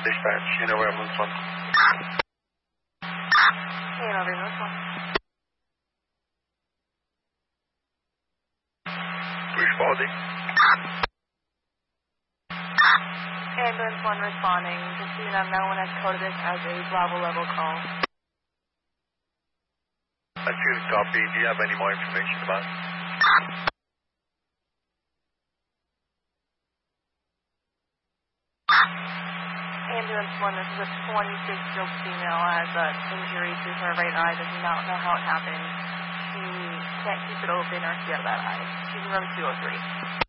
Dispatch, Hanover Ambulance 1. Hanover Ambulance 1. Responding. Ambulance 1 responding. Just so you know, no one has coded this as a Bravo level call. That's good copy. Do you have any more information about it? Ambulance 1, this is a 26-year-old female, has an injury to her right eye, does not know how it happened. She can't keep it open or see out of that eye. She's in room 203.